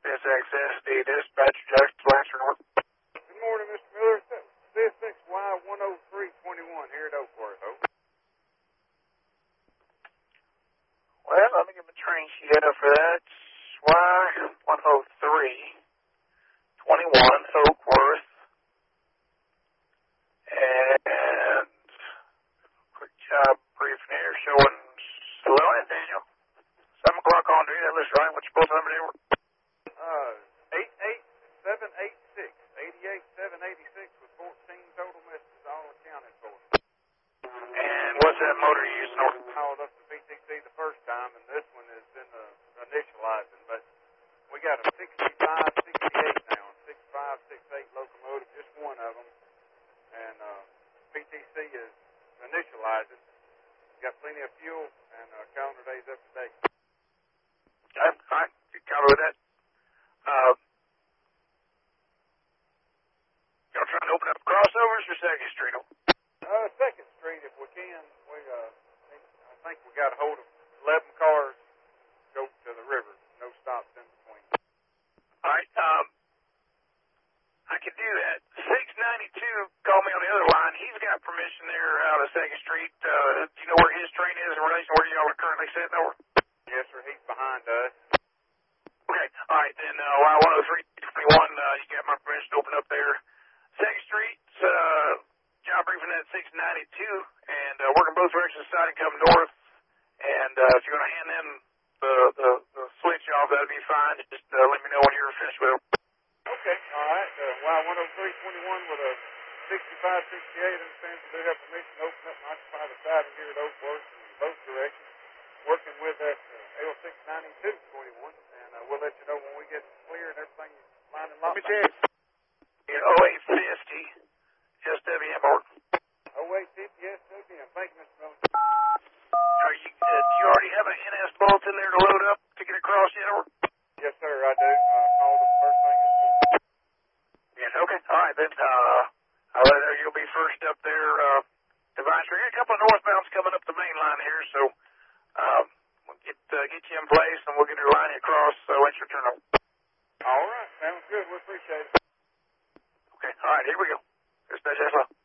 SXSD dispatcher, Jackson Lancer North. Good morning, Mr. Miller. C6Y10321 here at Oakworth. Well, let me get my train sheet out for that. Y10321 Oakworth. And quick job briefing here showing slow and Daniel. 7 o'clock on duty. That list right. What's your post number there? 88786. 88786 with 14 total messages all accounted for. And what's that motor you're using? I called up the PTC the first time, and this one is in the initializing, but we got a 6568 now, 6568 locomotive, just one of them, and PTC is initializing. Got plenty of fuel, and calendar day's up to date. Okay, all right, good cover with that. Y'all trying to open up crossovers or 2nd Street? 2nd Street, if we can. I think we got a hold of 11 cars go to the river. No stops in between. All right, I can do that. 692 called me on the other line. He's got permission there out of 2nd Street. Do you know where his train is in relation to where y'all are currently sitting over? Yes, sir. He's behind us. Okay, all right, then Y10321, you got my permission to open up there. 2nd Street, job briefing at 692, and working both directions, side and come north. And if you're going to hand them the switch off, that'd be fine. Just let me know when you're finished with them. Okay, all right. Y10321 with a 6568 understands we do have permission to open up and occupy the siding here at Oakworth in both directions. Working with that L69221, and we'll let you know when we get clear and everything lined and locked. Let me check. 0850 SWM or 0850 SWM. Thank you, Mr. Miller. Do you already have an NS bulletin there to load up to get across yet? Or? Yes, sir, I do. I called them first thing this morning. Yes, okay. All right, then I'll let her. You'll be first up there. Divine Street. A couple of northbounds coming up the main line here, so we'll get you in place, and we'll get her line across once your turn over. All right, sounds good. We appreciate it. Okay, all right, here we go. Dispatch SL.